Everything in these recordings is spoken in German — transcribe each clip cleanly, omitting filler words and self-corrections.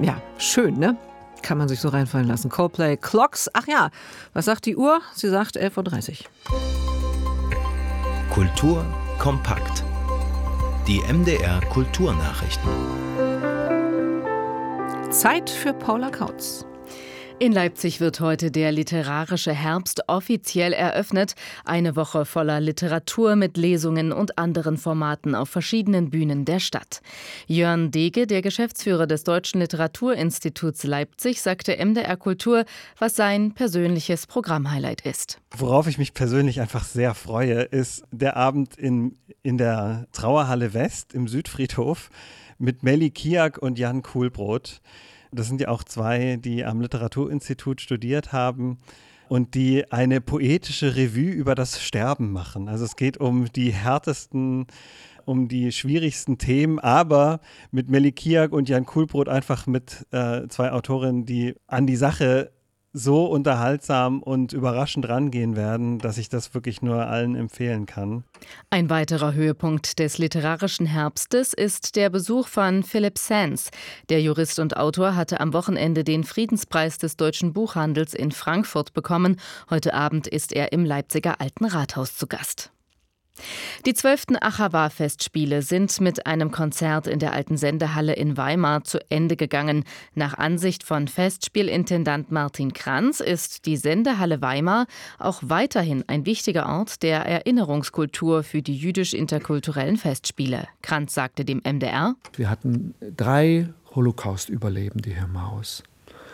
Ja, schön, ne? Kann man sich so reinfallen lassen. Coldplay, Clocks. Ach ja, was sagt die Uhr? Sie sagt 11.30 Uhr. Kultur kompakt. Die MDR Kulturnachrichten. Zeit für Paula Kautz. In Leipzig wird heute der literarische Herbst offiziell eröffnet. Eine Woche voller Literatur mit Lesungen und anderen Formaten auf verschiedenen Bühnen der Stadt. Jörn Dege, der Geschäftsführer des Deutschen Literaturinstituts Leipzig, sagte MDR Kultur, was sein persönliches Programmhighlight ist. Worauf ich mich persönlich einfach sehr freue, ist der Abend in der Trauerhalle West im Südfriedhof mit Melly Kiak und Jan Kuhlbrot. Das sind ja auch zwei, die am Literaturinstitut studiert haben und die eine poetische Revue über das Sterben machen. Also es geht um die härtesten, um die schwierigsten Themen, aber mit Melly Kiak und Jan Kuhlbrot einfach mit zwei Autorinnen, die an die Sache so unterhaltsam und überraschend rangehen werden, dass ich das wirklich nur allen empfehlen kann. Ein weiterer Höhepunkt des literarischen Herbstes ist der Besuch von Philipp Sands. Der Jurist und Autor hatte am Wochenende den Friedenspreis des deutschen Buchhandels in Frankfurt bekommen. Heute Abend ist er im Leipziger Alten Rathaus zu Gast. Die 12. Achawa-Festspiele sind mit einem Konzert in der Alten Sendehalle in Weimar zu Ende gegangen. Nach Ansicht von Festspielintendant Martin Kranz ist die Sendehalle Weimar auch weiterhin ein wichtiger Ort der Erinnerungskultur für die jüdisch-interkulturellen Festspiele. Kranz sagte dem MDR: Wir hatten 3 Holocaust-Überlebende hier im Haus,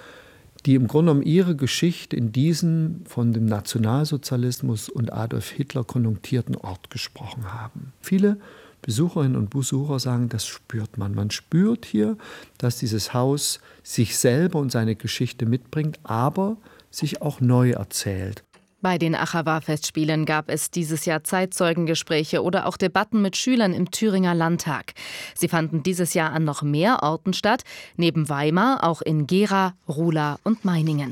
die im Grunde genommen ihre Geschichte in diesem von dem Nationalsozialismus und Adolf Hitler konjunktierten Ort gesprochen haben. Viele Besucherinnen und Besucher sagen, das spürt man. Man spürt hier, dass dieses Haus sich selber und seine Geschichte mitbringt, aber sich auch neu erzählt. Bei den Achawa-Festspielen gab es dieses Jahr Zeitzeugengespräche oder auch Debatten mit Schülern im Thüringer Landtag. Sie fanden dieses Jahr an noch mehr Orten statt, neben Weimar auch in Gera, Ruhla und Meiningen.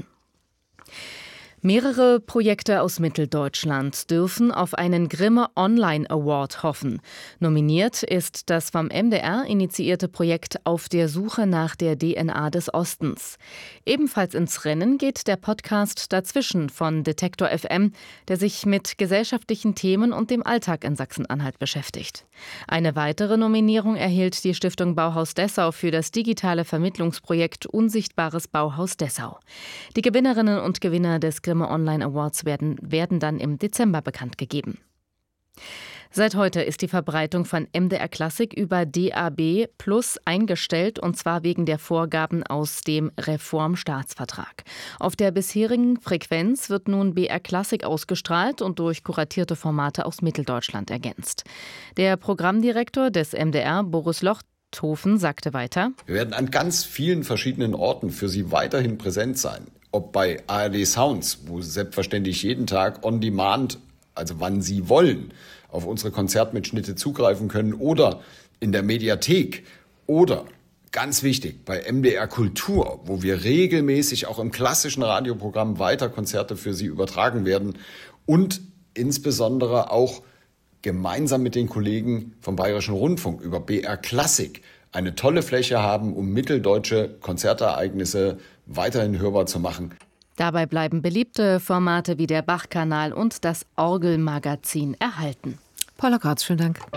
Mehrere Projekte aus Mitteldeutschland dürfen auf einen Grimme Online Award hoffen. Nominiert ist das vom MDR initiierte Projekt Auf der Suche nach der DNA des Ostens. Ebenfalls ins Rennen geht der Podcast Dazwischen von Detektor FM, der sich mit gesellschaftlichen Themen und dem Alltag in Sachsen-Anhalt beschäftigt. Eine weitere Nominierung erhielt die Stiftung Bauhaus Dessau für das digitale Vermittlungsprojekt Unsichtbares Bauhaus Dessau. Die Gewinnerinnen und Gewinner des Grimme Online Awards werden dann im Dezember bekannt gegeben. Seit heute ist die Verbreitung von MDR Klassik über DAB+ eingestellt, und zwar wegen der Vorgaben aus dem Reformstaatsvertrag. Auf der bisherigen Frequenz wird nun BR Klassik ausgestrahlt und durch kuratierte Formate aus Mitteldeutschland ergänzt. Der Programmdirektor des MDR, Boris Lochthofen, sagte weiter: Wir werden an ganz vielen verschiedenen Orten für Sie weiterhin präsent sein. Ob bei ARD Sounds, wo Sie selbstverständlich jeden Tag on demand, also wann Sie wollen, auf unsere Konzertmitschnitte zugreifen können, oder in der Mediathek, oder ganz wichtig bei MDR Kultur, wo wir regelmäßig auch im klassischen Radioprogramm weiter Konzerte für Sie übertragen werden und insbesondere auch gemeinsam mit den Kollegen vom Bayerischen Rundfunk über BR Klassik eine tolle Fläche haben, um mitteldeutsche Konzertereignisse weiterhin hörbar zu machen. Dabei bleiben beliebte Formate wie der Bach-Kanal und das Orgelmagazin erhalten. Paula Kautz, schönen Dank.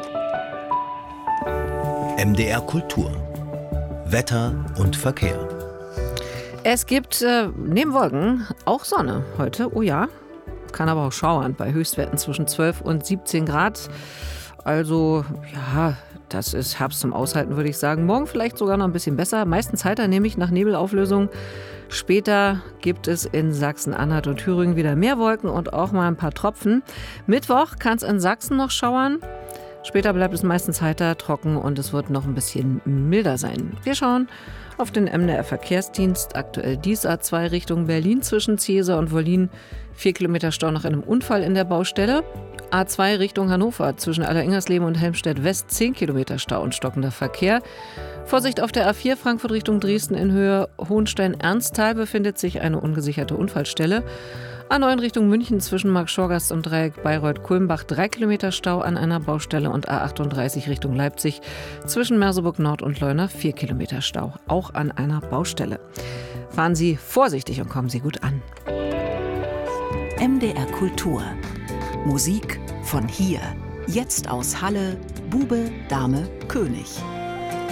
MDR Kultur. Wetter und Verkehr. Es gibt neben Wolken auch Sonne heute, oh ja. Kann aber auch schauern bei Höchstwerten zwischen 12 und 17 Grad. Also, ja, das ist Herbst zum Aushalten, würde ich sagen. Morgen vielleicht sogar noch ein bisschen besser. Meistens heiter, nämlich nach Nebelauflösung. Später gibt es in Sachsen-Anhalt und Thüringen wieder mehr Wolken und auch mal ein paar Tropfen. Mittwoch kann es in Sachsen noch schauern. Später bleibt es meistens heiter, trocken und es wird noch ein bisschen milder sein. Wir schauen auf den MDR Verkehrsdienst. Aktuell dies A2 Richtung Berlin zwischen Ziese und Wollin 4 Kilometer Stau nach einem Unfall in der Baustelle. A2 Richtung Hannover zwischen Alleringhersleben und Helmstedt West 10 Kilometer Stau und stockender Verkehr. Vorsicht auf der A4 Frankfurt Richtung Dresden in Höhe Hohenstein-Ernsthal befindet sich eine ungesicherte Unfallstelle. A9 Richtung München zwischen Marktschorgast und Dreieck Bayreuth-Kulmbach 3 Kilometer Stau an einer Baustelle und A38 Richtung Leipzig zwischen Merseburg Nord und Leuna 4 Kilometer Stau, auch an einer Baustelle. Fahren Sie vorsichtig und kommen Sie gut an. MDR Kultur. Musik von hier. Jetzt aus Halle, Bube, Dame, König.